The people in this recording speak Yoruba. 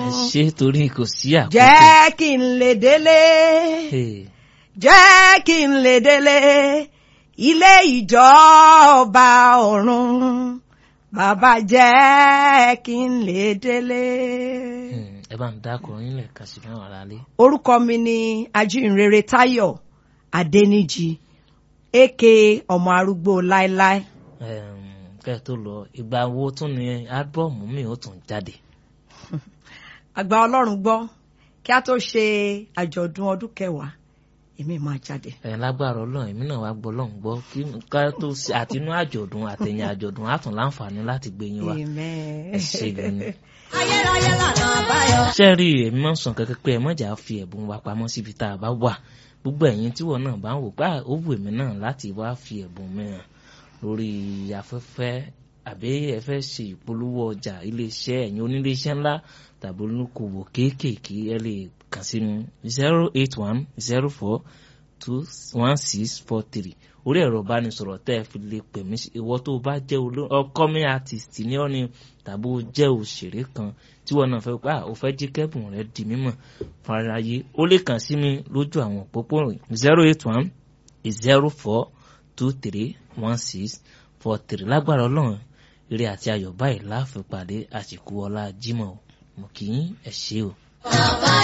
ẹ ṣe torí kò sí àkókò. jẹ́ kí n lè délé jẹ́ kí n lè délé ilé ìjọba ọ̀run bàbá jẹ́ kí n lè délé. ẹ bá ń dákọ̀ yín lẹ̀ kà sí mẹ́wàá lálẹ́. orúkọ mi ni ajínrere Táyọ̀ Adéníjì aka ọmọ arúgbó láéláé. kẹ́ ẹ tó lọ ìgbà wo tún ni ábọ̀mù mi ò tún jáde. àgbà Ọlọ́run gbọ́ kí a tó ṣe àjọ̀dún ọdún 10 èmi máa jáde. lágbára Ọlọ́run èmi náà wá gbọ́ Ọlọ́run gbọ́ kí ká tó ṣe àtinú àjọ̀dún àtẹ̀yìn àjọ̀dún á tún láǹfààní láti gbé yín wá. ẹ ṣe gan ni. ayérayé lànà àbáyọ. ṣé rí èmi máa ń sọ kẹ́kẹ́ pé ẹ mọ̀jà fi ẹ̀bùn wa pamọ́ síbi tá a bá wà gbogbo ẹ̀yin tíwọ̀ náà bá ń wò pé ó wù èmi náà láti wá fi ẹ̀bùn mìíràn lórí afẹ́fẹ́ àbí ẹ fẹ́ ṣe ìpolówó ọjà iléeṣẹ́ ẹ̀yin oníléeṣẹ́ ńlá tàbí olùkòwò kéékèèké ẹ lè kàn sí mi 08104211643 orí ẹ̀rọ ìbánisọ̀rọ̀ tẹ́ ẹ fi lè pè mí ìwọ tó bá jẹ́ upcoming artist ní ọ́ni tàbí ó jẹ́ òṣèré kan tí wọ́n náà fẹ́ pé ó fẹ́ jí kẹ́bùn rẹ̀ di mímọ̀ faraye ó lè kàn sí mi lójú àwọn òpópó 08104231643 lágbára Ọlọ́run ire àti ayọ̀ báyìí láàfin pàdé àsìkò ọlá Jímọ̀ mo kì í ẹ ṣé o.